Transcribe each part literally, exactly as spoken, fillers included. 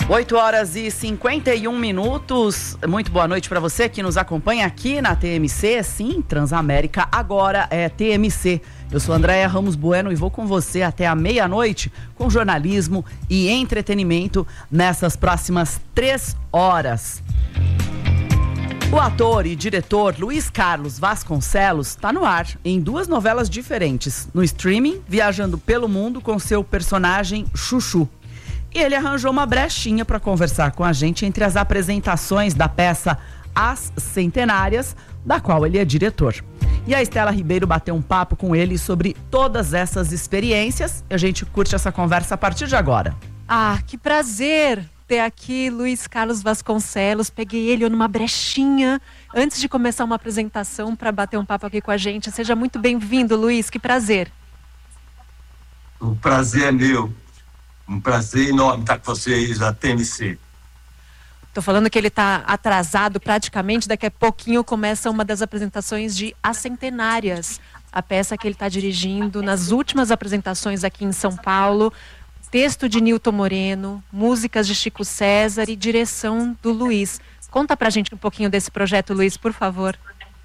oito horas e cinquenta e um minutos. Muito boa noite para você que nos acompanha aqui na T M C. Sim, Transamérica agora é T M C. Eu sou Andréia Ramos Bueno e vou com você até a meia-noite com jornalismo e entretenimento nessas próximas três horas. O ator e diretor Luiz Carlos Vasconcelos está no ar em duas novelas diferentes. No streaming, viajando pelo mundo com seu personagem Chuchu. E ele arranjou uma brechinha para conversar com a gente entre as apresentações da peça As Centenárias, da qual ele é diretor. E a Estela Ribeiro bateu um papo com ele sobre todas essas experiências. A gente curte essa conversa a partir de agora. Ah, que prazer ter aqui Luiz Carlos Vasconcelos. Peguei ele numa brechinha antes de começar uma apresentação para bater um papo aqui com a gente. Seja muito bem-vindo, Luiz, que prazer. O prazer é meu. Um prazer enorme estar com vocês da T M C. Tô falando que ele está atrasado praticamente. Daqui a pouquinho começa uma das apresentações de As Centenárias, a peça que ele está dirigindo nas últimas apresentações aqui em São Paulo. Texto de Nilton Moreno, músicas de Chico César e direção do Luiz. Conta pra gente um pouquinho desse projeto, Luiz, por favor.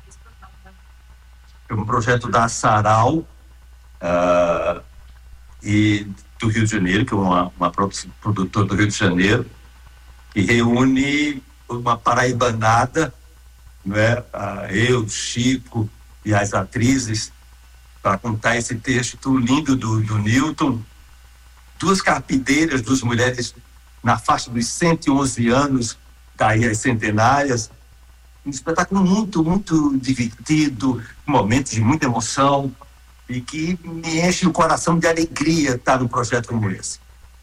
É um projeto da Sarau uh, e do Rio de Janeiro, que é uma, uma produtora do Rio de Janeiro, que reúne uma paraibanada, não é? Ah, eu, Chico e as atrizes, para contar esse texto lindo do, do Nilton. Duas carpideiras, duas mulheres na faixa dos cento e onze anos, daí as centenárias. Um espetáculo muito, muito divertido, momentos de muita emoção, e que me enche o coração de alegria estar num projeto como esse.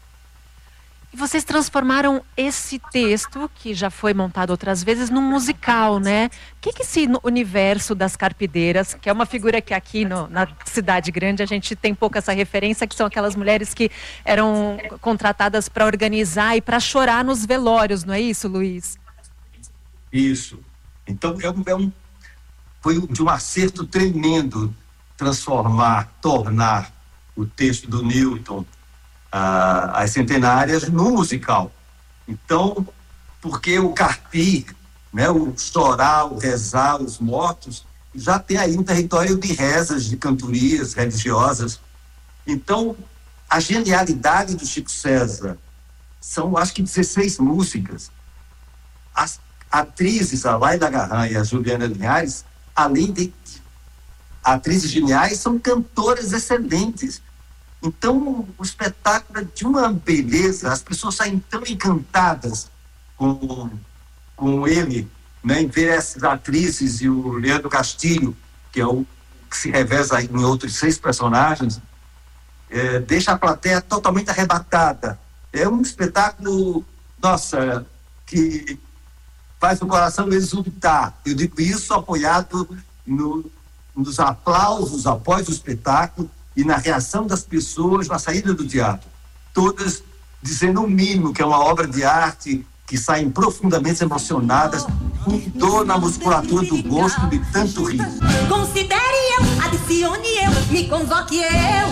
E vocês transformaram esse texto, que já foi montado outras vezes, num musical, né? O que que esse universo das carpideiras, que é uma figura que aqui no, na cidade grande a gente tem pouco essa referência, que são aquelas mulheres que eram contratadas para organizar e para chorar nos velórios, não é isso, Luiz? Isso. Então, é um, é um, foi de um acerto tremendo transformar, tornar o texto do Nilton, Uh, As Centenárias, no musical. Então, porque o carpir, né, o chorar, o rezar, os mortos, já tem aí um território de rezas, de cantorias religiosas. Então, a genialidade do Chico César são, acho que, dezesseis músicas. As atrizes, a Laila Garran e a Juliana Linhares, além de atrizes geniais, são cantoras excelentes. Então, o espetáculo é de uma beleza, as pessoas saem tão encantadas com, com ele, né, em ver essas atrizes e o Leandro Castilho, que é o que se reveza em outros seis personagens, é, deixa a plateia totalmente arrebatada. É um espetáculo, nossa, que faz o coração exultar. Eu digo isso apoiado no, nos aplausos após o espetáculo, e na reação das pessoas na saída do teatro, todas dizendo o mínimo, que é uma obra de arte, que saem profundamente emocionadas, com dor na musculatura do gosto de tanto rir. Considere eu, adicione eu, me convoque eu.